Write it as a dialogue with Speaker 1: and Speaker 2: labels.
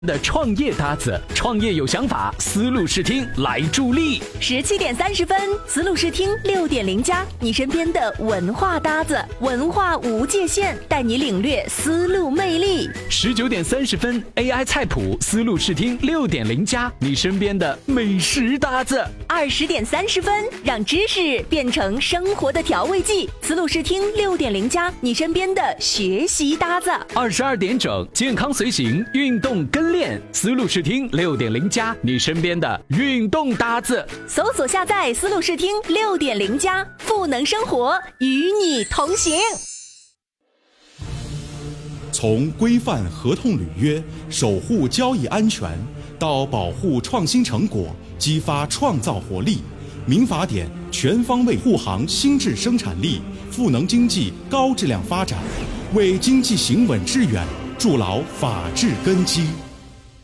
Speaker 1: 的创业搭子，创业有想法，思路视听来助力。
Speaker 2: 17点30分，思路视听6.0+，你身边的文化搭子，文化无界限，带你领略思路魅力。
Speaker 1: 19点30分 ，AI 菜谱，思路视听6.0+，你身边的美食搭子。
Speaker 2: 20点30分，让知识变成生活的调味剂，思路视听6.0+，你身边的学习搭子。
Speaker 1: 22点整，健康随行，运动跟练，思路视听6.0+，你身边的运动搭子。
Speaker 2: 搜索下载思路视听6.0+，赋能生活，与你同行。
Speaker 3: 从规范合同履约、守护交易安全，到保护创新成果、激发创造活力，民法典全方位护航新质生产力，赋能经济高质量发展，为经济行稳致远筑牢法治根基。